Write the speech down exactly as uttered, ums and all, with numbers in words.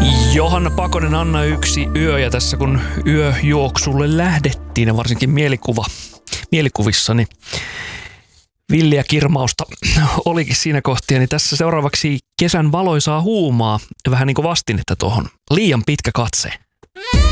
Johanna Pakonen, Anna yksi yö, ja tässä kun yöjuoksulle lähdettiin ja varsinkin mielikuva, mielikuvissani villiä kirmausta olikin siinä kohtia, niin tässä seuraavaksi kesän valoisaa huumaa ja vähän niin kuin vastinetta tuohon. Liian pitkä katse.